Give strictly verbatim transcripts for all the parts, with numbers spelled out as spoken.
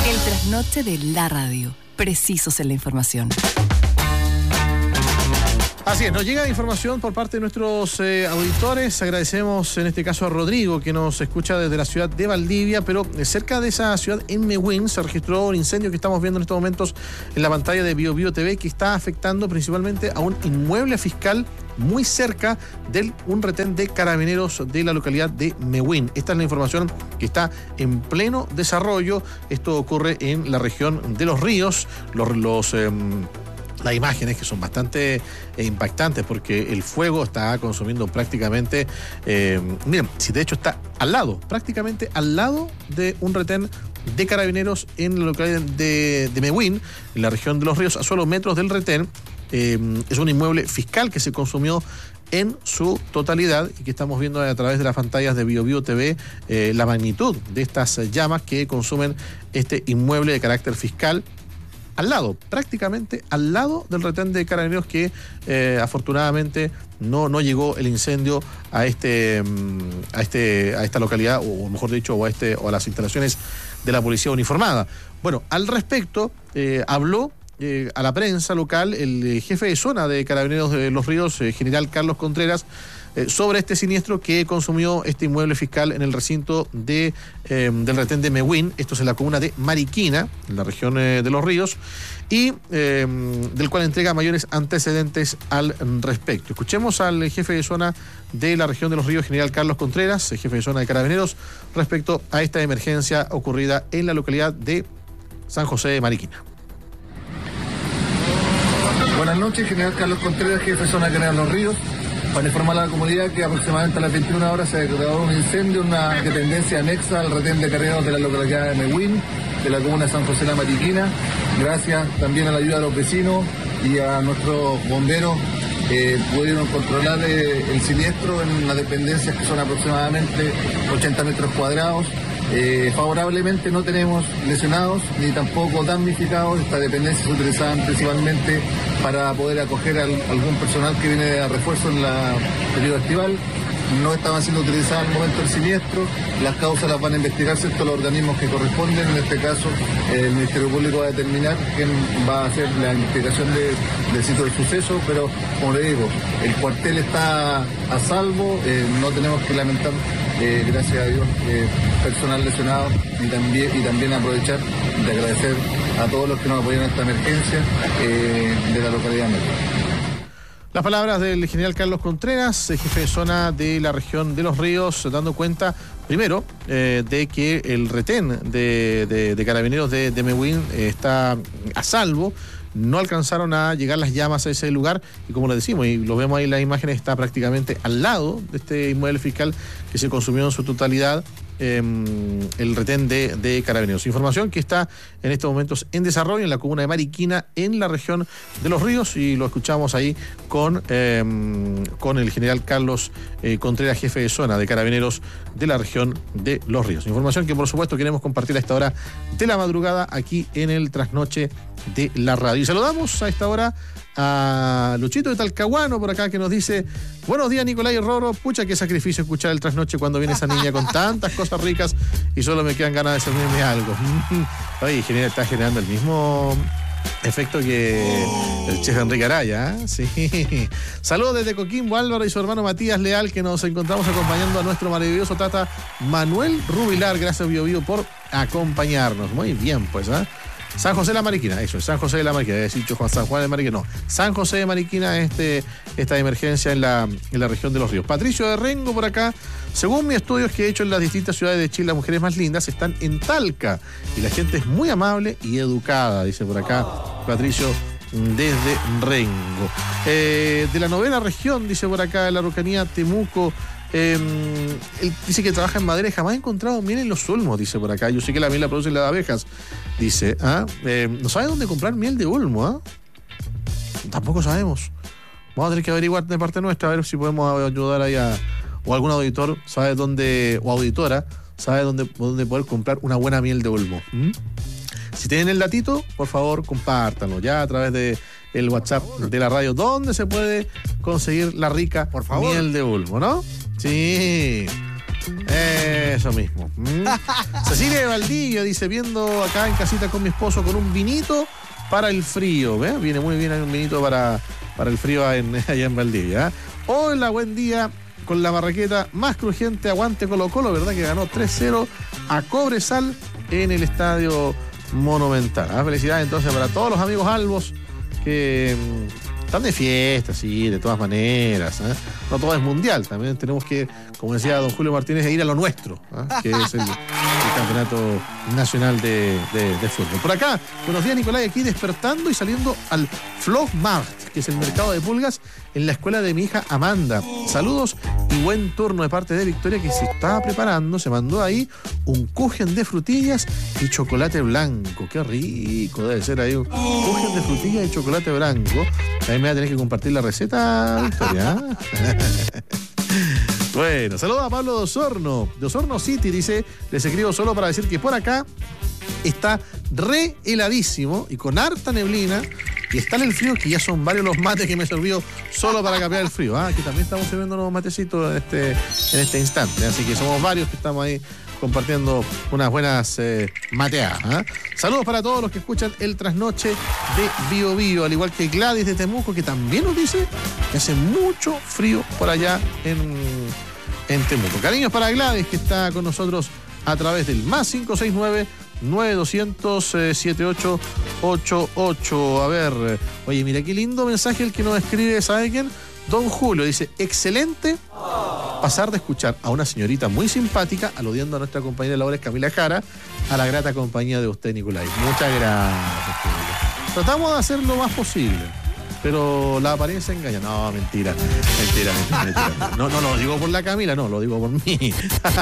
El trasnoche de la radio. Precisos en la información. Así es, nos llega información por parte de nuestros eh, auditores. Agradecemos en este caso a Rodrigo, que nos escucha desde la ciudad de Valdivia, pero cerca de esa ciudad, en Mewin, se registró un incendio que estamos viendo en estos momentos en la pantalla de Bio Bio T V, que está afectando principalmente a un inmueble fiscal muy cerca de un retén de carabineros de la localidad de Mewin. Esta es la información que está en pleno desarrollo. Esto ocurre en la región de Los Ríos. Los... los eh, Las imágenes que son bastante eh, impactantes porque el fuego está consumiendo prácticamente, eh, miren, si de hecho está al lado, prácticamente al lado de un retén de carabineros en la localidad de, de Mewin, en la región de Los Ríos, a solo metros del retén. Eh, es un inmueble fiscal que se consumió en su totalidad y que estamos viendo a través de las pantallas de Bio Bio T V eh, la magnitud de estas llamas que consumen este inmueble de carácter fiscal. Al lado, prácticamente al lado del retén de carabineros que eh, afortunadamente no, no llegó el incendio a este, a este, a esta localidad, o mejor dicho, o a este, o a las instalaciones de la policía uniformada. Bueno, al respecto, eh, habló eh, a la prensa local el jefe de zona de Carabineros de Los Ríos, eh, general Carlos Contreras, Eh, sobre este siniestro que consumió este inmueble fiscal en el recinto de, eh, del retén de Mewin. Esto es en la comuna de Mariquina, en la región eh, de Los Ríos, y eh, del cual entrega mayores antecedentes al respecto. Escuchemos al jefe de zona de la región de Los Ríos, general Carlos Contreras, jefe de zona de Carabineros, respecto a esta emergencia ocurrida en la localidad de San José de Mariquina. Buenas noches, general Carlos Contreras, jefe de zona de Carabineros de Los Ríos. Para informar a la comunidad que aproximadamente a las veintiuna horas se declaró un incendio en una dependencia anexa al retén de carabineros de la localidad de Mewin, de la comuna de San José de la Mariquina. Gracias también a la ayuda de los vecinos y a nuestros bomberos eh, pudieron controlar eh, el siniestro en las dependencias que son aproximadamente ochenta metros cuadrados. Eh, favorablemente no tenemos lesionados ni tampoco damnificados. Estas dependencias se utilizaban principalmente para poder acoger a algún personal que viene de refuerzo en el periodo estival. No estaban siendo utilizadas al momento del siniestro. Las causas las van a investigarse todos los organismos que corresponden. En este caso, eh, el Ministerio Público va a determinar quién va a hacer la investigación de, del sitio del suceso, pero como le digo, el cuartel está a salvo, eh, no tenemos que lamentar, eh, gracias a Dios, eh, personal lesionado, y también, y también aprovechar de agradecer a todos los que nos apoyan en esta emergencia eh, de la localidad de Mewin. Las palabras del general Carlos Contreras, jefe de zona de la región de Los Ríos, dando cuenta, primero, eh, de que el retén de, de, de carabineros de, de Mewin eh, está a salvo. No alcanzaron a llegar las llamas a ese lugar y, como les decimos, y lo vemos ahí en las imágenes, está prácticamente al lado de este inmueble fiscal que se consumió en su totalidad eh, el retén de, de carabineros. Información que está en estos momentos en desarrollo en la comuna de Mariquina, en la región de Los Ríos, y lo escuchamos ahí con, eh, con el general Carlos eh, Contreras, jefe de zona de Carabineros de la región de Los Ríos. Información que, por supuesto, queremos compartir a esta hora de la madrugada aquí en el Trasnoche de la radio. Y saludamos a esta hora a Luchito de Talcahuano por acá, que nos dice: buenos días, Nicolás y Roro. Pucha, qué sacrificio escuchar el Trasnoche cuando viene esa niña con tantas cosas ricas y solo me quedan ganas de servirme algo. Oye, general, está generando el mismo efecto que el chef Enrique Araya, ¿eh? Sí. Saludos desde Coquimbo, Álvaro y su hermano Matías Leal, que nos encontramos acompañando a nuestro maravilloso tata Manuel Rubilar. Gracias, Bio Bio, por acompañarnos. Muy bien, pues, ¿eh? San José de la Mariquina, eso es San José de la Mariquina, he dicho Juan San Juan de Mariquina, no, San José de Mariquina, este, esta emergencia en la, en la región de Los Ríos. Patricio de Rengo por acá: según mis estudios que he hecho en las distintas ciudades de Chile, las mujeres más lindas están en Talca y la gente es muy amable y educada, dice por acá Patricio desde Rengo. Eh, de la novena región, dice por acá, de la Araucanía, Temuco. Eh, él dice que trabaja en madera y jamás ha encontrado miel en los olmos, dice por acá. Yo sé que la miel la producen las abejas, dice. ¿ah? Eh, no sabe dónde comprar miel de olmo, ¿ah? Tampoco sabemos. Vamos a tener que averiguar de parte nuestra, a ver si podemos ayudar ahí a, o algún auditor sabe dónde, o auditora sabe dónde, dónde poder comprar una buena miel de olmo. ¿Mm? Si tienen el datito, por favor, compártanlo ya a través de el WhatsApp de la radio, donde se puede conseguir la rica por favor. miel de olmo, ¿no? Sí. Eso mismo. ¿Mm? Cecilia de Valdivia dice, viendo acá en casita con mi esposo con un vinito para el frío. ¿Ve? Viene muy bien un vinito para, para el frío en, allá en Valdivia. ¿eh? Hola, buen día. Con la marraqueta más crujiente, aguante Colo Colo, ¿verdad? Que ganó tres cero a Cobresal en el Estadio Monumental. ¿eh? Felicidades entonces para todos los amigos albos que mmm, están de fiesta, sí, de todas maneras. ¿eh? No todo es mundial, también tenemos que, como decía don Julio Martínez, ir a lo nuestro, ¿eh? que es el, el campeonato nacional de, de, de fútbol. Por acá, buenos días Nicolás, aquí despertando y saliendo al Flogmart, que es el mercado de pulgas en la escuela de mi hija Amanda. Saludos y buen turno de parte de Victoria, que se estaba preparando, se mandó ahí un kuchen de frutillas y chocolate blanco. Qué rico debe ser ahí un kuchen de frutillas y chocolate blanco. Ahí me va a tener que compartir la receta, Victoria. Bueno, saludos a Pablo de Osorno, de Osorno City, dice, les escribo solo para decir que por acá está re heladísimo y con harta neblina. Y está en el frío, que ya son varios los mates que me sirvió solo para capear el frío. Ah, que también estamos sirviendo unos matecitos en este, en este instante. Así que somos varios que estamos ahí compartiendo unas buenas eh, mateadas. ¿eh? Saludos para todos los que escuchan el trasnoche de Bio Bio, al igual que Gladys de Temuco, que también nos dice que hace mucho frío por allá en, en Temuco. Cariños para Gladys, que está con nosotros a través del más cinco seis nueve, nueve dos cero cero, siete ocho ocho ocho. A ver, oye, mira qué lindo mensaje el que nos escribe, ¿sabe quién? Don Julio dice, excelente pasar de escuchar a una señorita muy simpática, aludiendo a nuestra compañera de labores Camila Jara, a la grata compañía de usted, Nicolás. Muchas gracias, Julio. Tratamos de hacer lo más posible, pero la apariencia engaña. No, mentira, mentira, mentira, mentira. No, no lo digo por la Camila, no, lo digo por mí.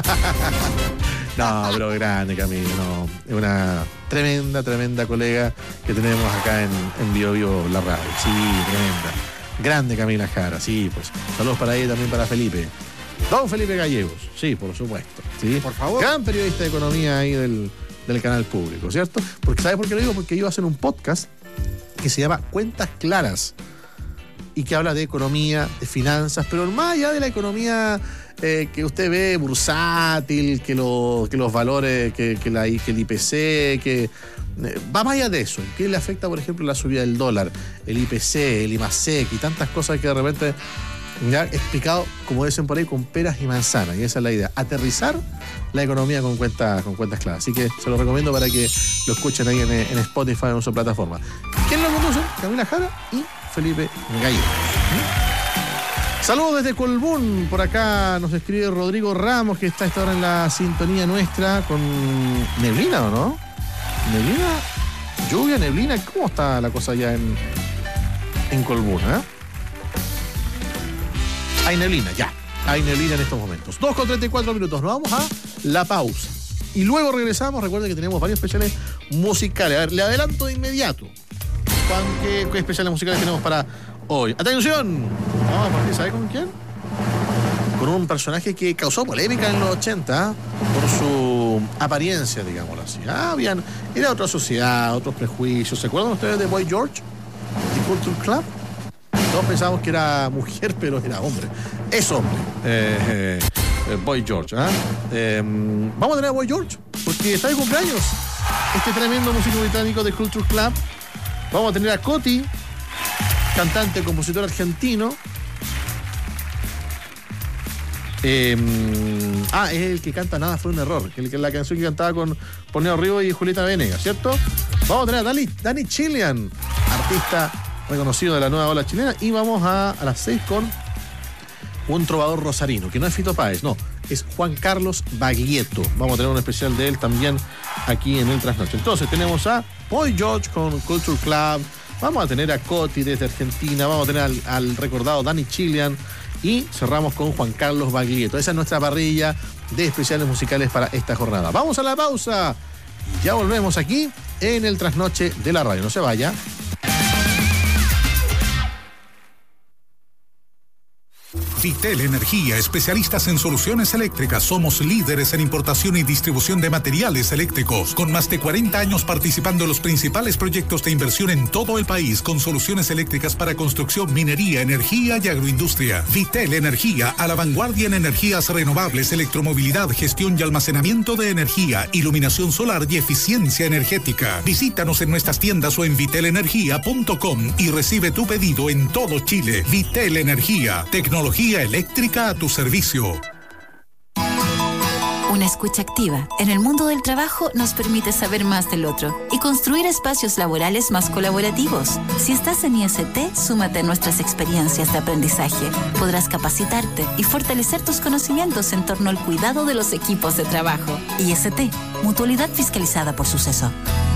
No, pero grande Camila, no. Es una tremenda, tremenda colega que tenemos acá en, en Bio Bio La Radio. Sí, tremenda. Grande Camila Jara, sí, pues. Saludos para ella, también para Felipe. Don Felipe Gallegos, sí, por supuesto. Sí, por favor. Gran periodista de economía ahí del, del canal público, ¿cierto? Porque ¿sabes por qué lo digo? Porque iba a hacer un podcast que se llama Cuentas Claras y que habla de economía, de finanzas, pero más allá de la economía eh, que usted ve bursátil, que, lo, que los valores, que, que, la, que el I P C, que eh, va más allá de eso. ¿Qué le afecta, por ejemplo, la subida del dólar, el I P C, el IMASEC y tantas cosas que de repente ya explicado, como dicen por ahí, con peras y manzanas? Y esa es la idea, aterrizar la economía con cuentas, con cuentas claras. Así que se lo recomiendo para que lo escuchen ahí en, en Spotify o en su plataforma. ¿Quién lo conduce? Camila Jara y Felipe Gallego. ¿Mm? Saludos desde Colbún. Por acá nos escribe Rodrigo Ramos, que está a esta hora en la sintonía nuestra con neblina, ¿o no? ¿Neblina? ¿Lluvia, neblina? ¿Cómo está la cosa allá en, en Colbún? ¿eh? Hay neblina, ya. Hay neblina en estos momentos. dos con treinta y cuatro minutos. Nos vamos a la pausa. Y luego regresamos. Recuerden que tenemos varios especiales musicales. A ver, le adelanto de inmediato. ¿Qué, qué especiales musicales tenemos para hoy? ¡Atención! Vamos a partir, ¿sabe con quién? Con un personaje que causó polémica en los ochenta por su apariencia, digámoslo así. Ah, bien. Era otra sociedad, otros prejuicios. ¿Se acuerdan ustedes de Boy George? ¿The Culture Club? Todos pensábamos que era mujer, pero era hombre. Es hombre. Eh, eh, Boy George. ¿eh? Eh, vamos a tener a Boy George, porque está de cumpleaños. Este tremendo músico británico de Culture Club. Vamos a tener a Coti, cantante, compositor argentino. Eh, ah, es el que canta Nada fue un error, que es la canción que cantaba con Poneo Río y Julieta Venegas, ¿cierto? Vamos a tener a Dani, Dani Chilean, artista reconocido de la nueva ola chilena. Y vamos a, a las seis con un trovador rosarino, que no es Fito Páez, no, es Juan Carlos Baglietto. Vamos a tener un especial de él también aquí en el Trasnoche. Entonces tenemos a Boy George con Culture Club, vamos a tener a Coti desde Argentina, vamos a tener al, al recordado Dani Chilean y cerramos con Juan Carlos Baglietto. Esa es nuestra parrilla de especiales musicales para esta jornada. Vamos a la pausa y ya volvemos aquí en el Trasnoche de la Radio. No se vaya. Vitel Energía, especialistas en soluciones eléctricas. Somos líderes en importación y distribución de materiales eléctricos, con más de cuarenta años participando en los principales proyectos de inversión en todo el país, con soluciones eléctricas para construcción, minería, energía y agroindustria. Vitel Energía, a la vanguardia en energías renovables, electromovilidad, gestión y almacenamiento de energía, iluminación solar y eficiencia energética. Visítanos en nuestras tiendas o en vitel energía punto com y recibe tu pedido en todo Chile. Vitel Energía, tecnología eléctrica a tu servicio. Una escucha activa en el mundo del trabajo nos permite saber más del otro y construir espacios laborales más colaborativos. Si estás en I S T, súmate a nuestras experiencias de aprendizaje. Podrás capacitarte y fortalecer tus conocimientos en torno al cuidado de los equipos de trabajo. I S T, Mutualidad Fiscalizada por Suceso.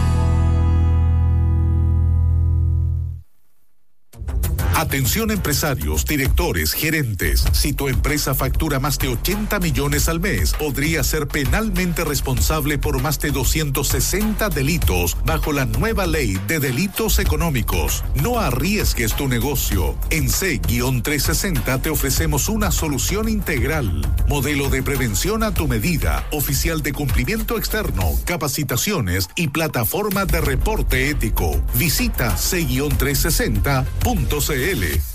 Atención empresarios, directores, gerentes. Si tu empresa factura más de ochenta millones al mes, podría ser penalmente responsable por más de doscientos sesenta delitos bajo la nueva ley de delitos económicos. No arriesgues tu negocio. En C trescientos sesenta te ofrecemos una solución integral. Modelo de prevención a tu medida, oficial de cumplimiento externo, capacitaciones y plataforma de reporte ético. Visita C trescientos sesenta punto c l.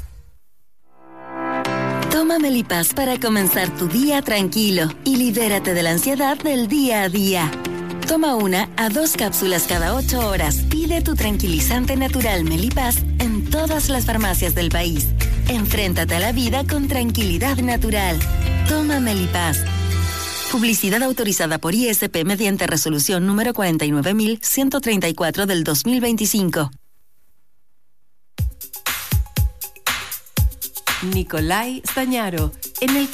Toma Melipaz para comenzar tu día tranquilo y libérate de la ansiedad del día a día. Toma una a dos cápsulas cada ocho horas. Pide tu tranquilizante natural Melipaz en todas las farmacias del país. Enfréntate a la vida con tranquilidad natural. Toma Melipaz. Publicidad autorizada por I S P mediante resolución número cuarenta y nueve mil ciento treinta y cuatro del dos mil veinticinco. Nicolai Stañaro, en el